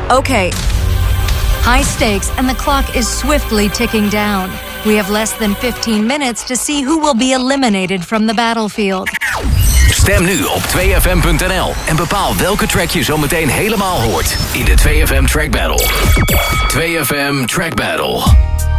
Okay. High stakes and the clock is swiftly ticking down. We have less than 15 minutes to see who will be eliminated from the battlefield. Stem nu op 2fm.nl en bepaal welke track je zo meteen helemaal hoort in de 2FM Track Battle. 2FM Track Battle.